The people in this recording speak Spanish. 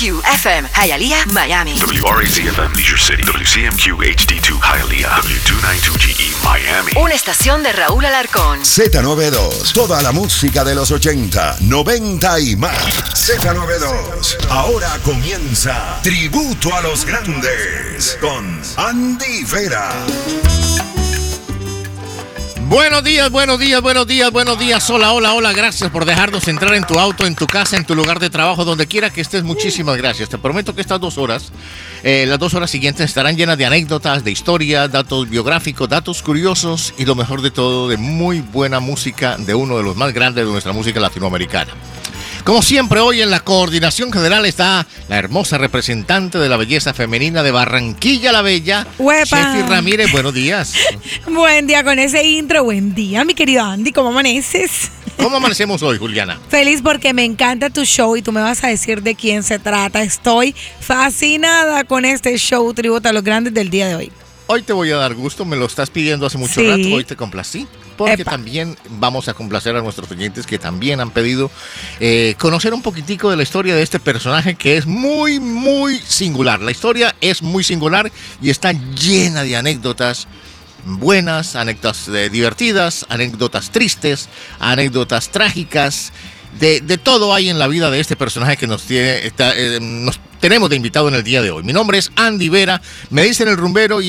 WRAQ FM, Hialeah, Miami. WRAC FM, Leisure City. WCMQ HD2, Hialeah. W292GE, Miami. Una estación de Raúl Alarcón. Z92, toda la música de los 80, 90 y más. Z92, ahora comienza Tributo a los Grandes con Andy Vera. Buenos días. Hola. Gracias por dejarnos entrar en tu auto, en tu casa, en tu lugar de trabajo, donde quiera que estés. Muchísimas gracias. Te prometo que estas 2 horas, las 2 horas siguientes estarán llenas de anécdotas, de historias, datos biográficos, datos curiosos y lo mejor de todo, de muy buena música de uno de los más grandes de nuestra música latinoamericana. Como siempre, hoy en la coordinación general está la hermosa representante de la belleza femenina de Barranquilla la Bella, ¡Uepa! Chefi Ramírez. Buenos días. Buen día con ese intro. Buen día, mi querido Andy. ¿Cómo amaneces? ¿Cómo amanecemos hoy, Juliana? Feliz porque me encanta tu show y tú me vas a decir de quién se trata. Estoy fascinada con este show Tributo a los Grandes del día de hoy. Hoy te voy a dar gusto, me lo estás pidiendo hace mucho rato, hoy te complací. Porque también vamos a complacer a nuestros oyentes que también han pedido conocer un poquitico de la historia de este personaje que es muy, muy singular. La historia es muy singular y está llena de anécdotas buenas, anécdotas divertidas, anécdotas tristes, anécdotas trágicas. De todo hay en la vida de este personaje que nos tenemos de invitado en el día de hoy. Mi nombre es Andy Vera, me dicen el rumbero y